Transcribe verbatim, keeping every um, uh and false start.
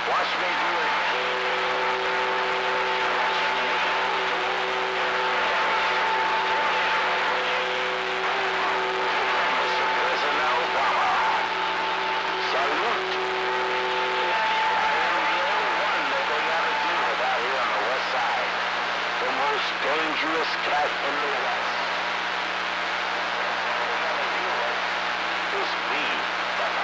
Watch me do it. Mister President Obama. Salute. I am the one that they gotta deal with out here on the west side. The most dangerous cat in the west.